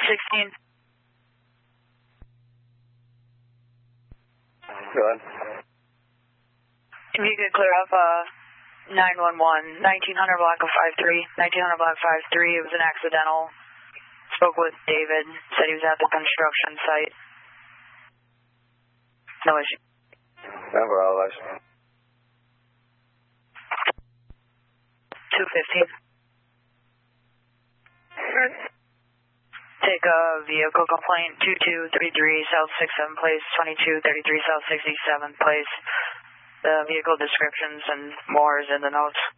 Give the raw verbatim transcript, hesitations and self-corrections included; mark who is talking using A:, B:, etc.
A: sixteen.
B: Go ahead.
A: If you could clear up uh, nine one one, nineteen hundred block of five three, nineteen hundred block five three, it was an accidental. Spoke with David, said he was at the construction site. No issue.
B: Number all X.
A: two fifteen. Take a vehicle complaint, two two three three South sixty-seventh Place, twenty-two thirty-three South sixty-seventh Place. The vehicle descriptions and more is in the notes.